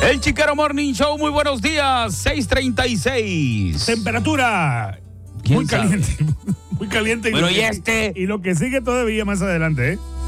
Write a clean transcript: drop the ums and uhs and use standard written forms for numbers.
El Chiquero Morning Show, muy buenos días, 6:36. Temperatura ¿Quién muy sabe? caliente. Muy caliente. Bueno, lo que y y lo que sigue todavía más adelante, ¿eh?